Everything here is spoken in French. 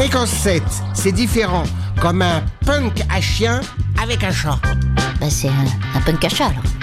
Fréquence 7, c'est différent. Comme un punk à chien avec un chat. Bah c'est un punk à chat alors.